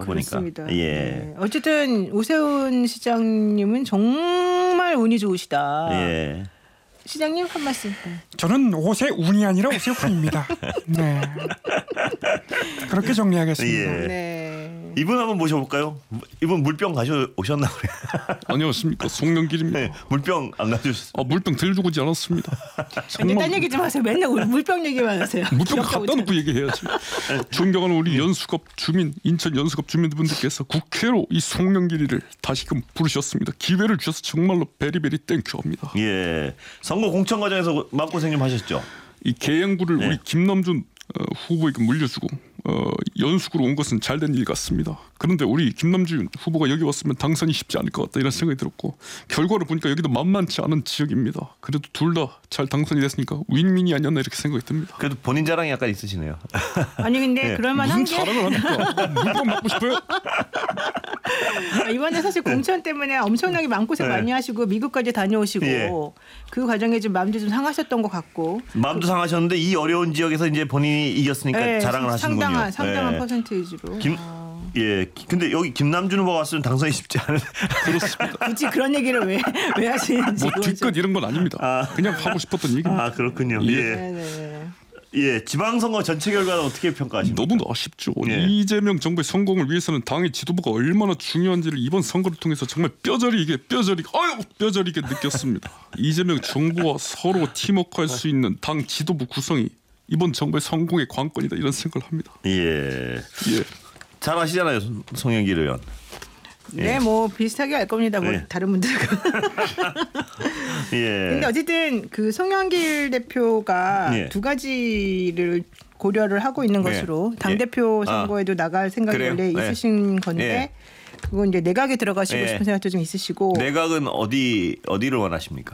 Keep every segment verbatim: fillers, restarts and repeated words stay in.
보니까. 그렇습니다. 예. 네. 어쨌든 오세훈 시장님은 정말 운이 좋으시다. 예. 시장님 한 말씀. 저는 오세운이 아니라 오세훈입니다. 네. 그렇게 정리하겠습니다. 예. 네. 이분 한번 모셔볼까요? 이분 물병 가져 오셨나 그래? 안녕하십니까, 송영길입니다. 네, 물병 안 가져오셨어요? 아, 물병 들고 오지 않았습니다. 근데 딴 얘기 좀 하세요. 맨날 물병 얘기만 하세요. 물병 갖다 놓고 얘기해야지. 존경하는 우리 연수갑 주민, 인천 연수갑 주민분들께서 국회로 이 송영길이를 다시금 부르셨습니다. 기회를 주셔서 정말로 베리베리 땡큐합니다. 예. 선거 공천 과정에서 마음고생 좀 하셨죠? 이 계양구를 네. 우리 김남준 어, 후보에게 물려주고 어, 연숙으로 온 것은 잘된 일 같습니다. 그런데 우리 김남준 후보가 여기 왔으면 당선이 쉽지 않을 것 같다 이런 생각이 들었고 결과를 보니까 여기도 만만치 않은 지역입니다. 그래도 둘 다 잘 당선이 됐으니까 윈윈이 아니었나 이렇게 생각이 듭니다. 그래도 본인 자랑이 약간 있으시네요. 아니 근데 예. 그럴만한 무슨 게 자랑을 합니까? 물병 맞고 싶어요? 아, 이번에 사실 공천 때문에 엄청나게 마음고생 네. 많이 하시고 미국까지 다녀오시고 예. 그 과정에 좀 마음도 좀 상하셨던 것 같고 마음도 상하셨는데 이 어려운 지역에서 이제 본인이 이겼으니까 네, 자랑을 하시는군요. 상당한 상당한 예. 퍼센테이지로 김, 아. 예. 근데 여기 김남준 후보가 왔으면 당선이 쉽지 않은. 그렇습니다. 굳이 그런 얘기를 왜 왜 하시는지 뭐 뒤끝 이런 건 아닙니다. 아. 그냥 하고 싶었던 얘기입니다. 아 그렇군요. 예. 예. 네네. 예. 지방선거 전체 결과는 어떻게 평가하십니까? 너무나 아쉽죠. 예. 이재명 정부의 성공을 위해서는 당의 지도부가 얼마나 중요한지를 이번 선거를 통해서 정말 뼈저리게 뼈저리게 아유 뼈저리게 느꼈습니다. 이재명 정부와 서로 팀워크할 수 있는 당 지도부 구성이 이번 정부의 성공의 관건이다 이런 생각을 합니다. 예. 예. 잘 아시잖아요, 송- 송영길 의원. 네, 뭐 비슷하게 할 겁니다. 뭐 예. 다른 분들과. 예. 근데 어쨌든 그 송영길 대표가 예. 두 가지를 고려를 하고 있는 네. 것으로 당 대표 예. 아. 선거에도 나갈 생각이 그래요? 원래 네. 있으신 건데 예. 그건 이제 내각에 들어가시고 예. 싶은 생각도 좀 있으시고 내각은 어디 어디를 원하십니까?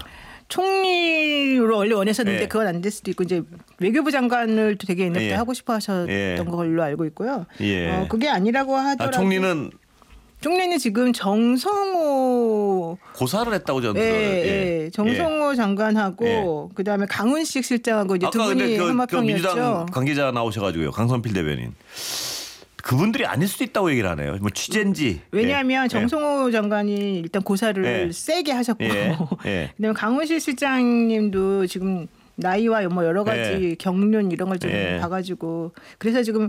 총리로 원래 원했었는데 예. 그건 안 될 수도 있고 이제 외교부 장관을 또 되게 옛날부터 예. 하고 싶어 하셨던 예. 걸로 알고 있고요. 예. 어, 그게 아니라고 하더라도 아, 총리는 총리는 지금 정성호 고사를 했다고 저는 예, 들어요. 예. 정성호 장관하고 그다음에 강훈식 실장하고 이제 두 아까 근데 분이 그, 그 한마평이었죠. 민주당 관계자 나오셔가지고요, 강선필 대변인. 그분들이 아닐 수도 있다고 얘기를 하네요. 뭐 취재인지. 왜냐하면 예. 정성호 장관이 일단 고사를 예. 세게 하셨고 예. 예. 그다음에 강훈식 실장님도 지금 나이와 뭐 여러 가지 예. 경륜 이런 걸 좀 예. 봐가지고 그래서 지금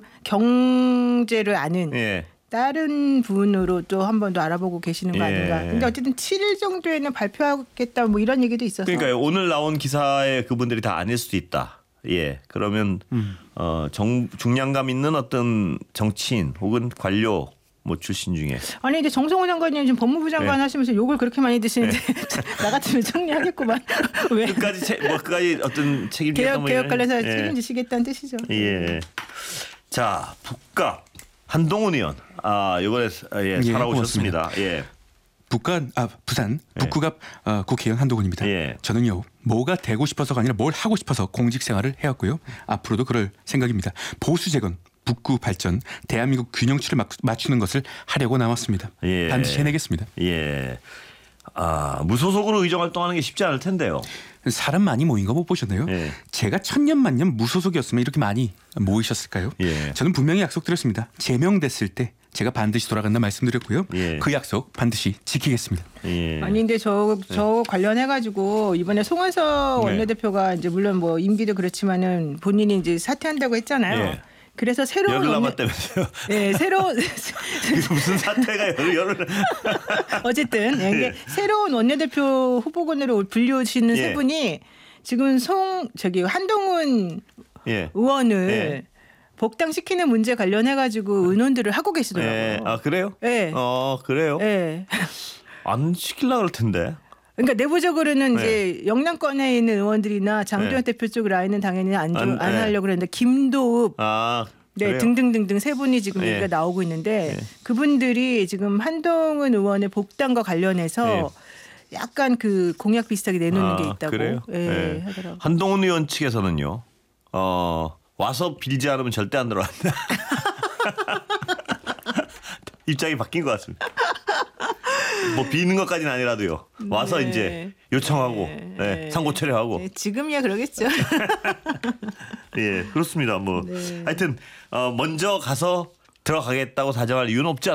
경제를 아는 예. 다른 분으로 또 한 번 더 알아보고 계시는 거 예. 아닌가. 근데 어쨌든 칠 일 정도에는 발표하겠다 뭐 이런 얘기도 있어서. 그러니까요. 오늘 나온 기사에 그분들이 다 아닐 수도 있다. 예. 그러면 음. 어, 정, 중량감 있는 어떤 정치인 혹은 관료 뭐 출신 중에 아니 이제 정성호 장관님 지금 법무부 장관 네. 하시면서 욕을 그렇게 많이 드시는데 나 같으면 정리하겠구만. 왜? 끝까지 체, 뭐 끝까지 어떤 책임지겠다 개혁 뭐 개혁 이런- 관련해서 예. 책임지시겠다는 뜻이죠. 예. 자, 북각 한동훈 의원. 아, 이번에 예, 예, 살아오셨습니다. 예. 북한 아 부산 북구갑 어, 국회의원 한동훈입니다. 예. 저는요 뭐가 되고 싶어서가 아니라 뭘 하고 싶어서 공직 생활을 해왔고요. 앞으로도 그럴 생각입니다. 보수 재건, 북구 발전, 대한민국 균형치를 막- 맞추는 것을 하려고 나왔습니다. 예. 반드시 해내겠습니다. 예. 아, 무소속으로 의정 활동하는 게 쉽지 않을 텐데요. 사람 많이 모인 거 못 보셨나요? 예. 제가 천년만년 무소속이었으면 이렇게 많이 모이셨을까요? 예. 저는 분명히 약속드렸습니다. 제명됐을 때 제가 반드시 돌아간다 말씀드렸고요. 예. 그 약속 반드시 지키겠습니다. 예. 아니 근데 저 저 관련해 가지고 이번에 송원석 네. 원내대표가 이제 물론 뭐 임기도 그렇지만은 본인이 이제 사퇴한다고 했잖아요. 예. 그래서 새로운 열을 원내- 남았다면서요. 네, 새로운 그게 무슨 사태가 열을 열을 어쨌든 예, 이게 예. 새로운 원내대표 후보군으로 불리우시는 예. 세 분이 지금 송 저기 한동훈 예. 의원을 예. 복당시키는 문제 관련해 가지고 의논들을 하고 계시더라고요. 예. 아, 그래요? 예. 어, 그래요? 예. 안 시킬라 그럴 텐데. 그러니까 내부적으로는 네. 이제 영남권에 있는 의원들이나 장도연 네. 대표 쪽 라인은 당연히 안, 안, 안- 안 네. 하려고 그랬는데 김도읍 아, 네, 그래요? 등등등등 세 분이 지금 예. 얘기가 나오고 있는데 예. 그분들이 지금 한동훈 의원의 복당과 관련해서 약간 그 공약 비슷하게 내놓는 아, 게 있다고 그래요? 예, 예. 하더라고요. 한동훈 의원 측에서는요. 어, 와서 빌지 않으면 절대 안 들어간다. 입장이 바뀐 것 같습니다. 뭐 비는 것까지는 아니라도요. 와서 네. 이제 요청하고 네, 상고 처리하고 네, 지금이야 그러겠죠. 예, 그렇습니다. 뭐 네. 하여튼 어, 먼저 가서 들어가겠다고 사정할 이유는 없지